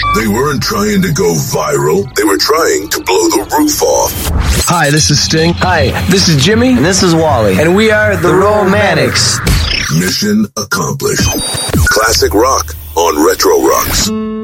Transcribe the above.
They weren't trying to go viral. They were trying to blow the roof off. Hi, this is Sting. Hi, this is Jimmy. And this is Wally. And we are the Romantics. Mission accomplished. Classic rock on Retro Rocks.